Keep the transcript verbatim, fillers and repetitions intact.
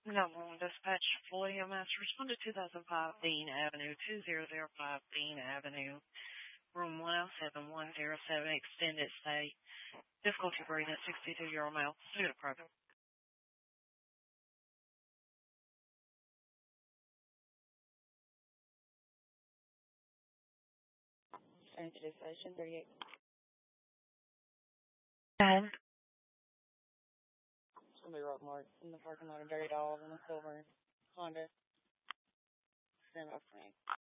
nine one one Dispatch, Floyd M S. Respond to two thousand five Dean Avenue, two thousand five Dean Avenue, room one oh seven one oh seven, extended stay. Difficulty breathing, sixty-two-year-old male. Suit appropriate. Entity Station thirty-eight. Nine. It's going to be road marked in the parking lot of Dirty Dog in a silver Honda. Stand up for me.